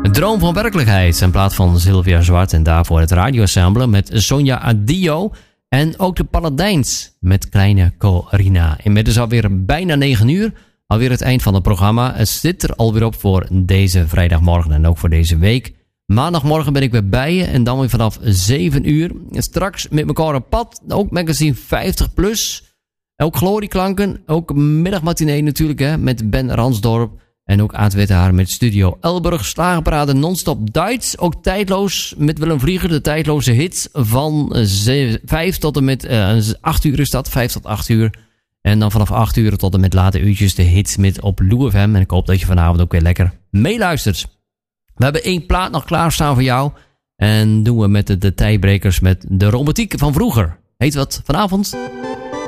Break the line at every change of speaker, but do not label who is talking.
Droom van werkelijkheid, in plaats van Sylvia Zwart. En daarvoor het radioensemble met Sonja Adio. En ook de Paladijns met Kleine Corina. Inmiddels alweer bijna 9 uur. Alweer het eind van het programma. Het zit er alweer op voor deze vrijdagmorgen en ook voor deze week. Maandagmorgen ben ik weer bij je en dan weer vanaf 7 uur. Straks met elkaar op pad. Ook magazine 50 plus. Ook glorieklanken. Ook middagmatinee natuurlijk hè, met Ben Ransdorp. En ook Aad Wittehaar met Studio Elburg. Slagenparade non-stop Duits. Ook tijdloos met Willem Vlieger. De tijdloze hits van 5 tot en met 8 uur is dat. 5 tot 8 uur. En dan vanaf 8 uur tot en met late uurtjes de hits met op Lou FM. En ik hoop dat je vanavond ook weer lekker meeluistert. We hebben 1 plaat nog klaarstaan voor jou. En doen we met de tijdbrekers met de romantiek van vroeger. Heet wat vanavond?